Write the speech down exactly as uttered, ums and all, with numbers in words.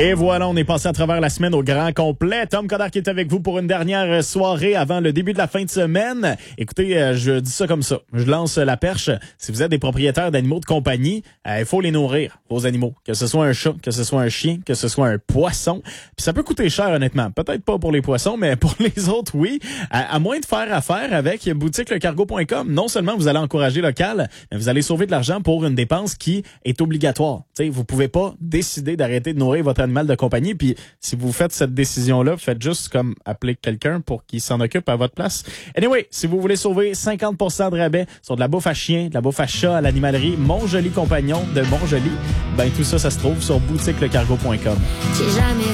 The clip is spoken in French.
Et voilà, on est passé à travers la semaine au grand complet. Tom Coderre qui est avec vous pour une dernière soirée avant le début de la fin de semaine. Écoutez, euh, je dis ça comme ça. Je lance la perche. Si vous êtes des propriétaires d'animaux de compagnie, euh, il faut les nourrir, vos animaux. Que ce soit un chat, que ce soit un chien, que ce soit un poisson. Puis ça peut coûter cher, honnêtement. Peut-être pas pour les poissons, mais pour les autres, oui. À, à moins de faire affaire avec boutique le cargo point com, non seulement vous allez encourager local, mais vous allez sauver de l'argent pour une dépense qui est obligatoire. T'sais, vous pouvez pas décider d'arrêter de nourrir votre animal de compagnie, puis si vous faites cette décision-là, faites juste comme appeler quelqu'un pour qu'il s'en occupe à votre place. Anyway, si vous voulez sauver cinquante pour cent de rabais sur de la bouffe à chien, de la bouffe à chat à l'animalerie Mon Joli Compagnon de Montjoli, ben tout ça, ça se trouve sur boutique le cargo point com. J'ai jamais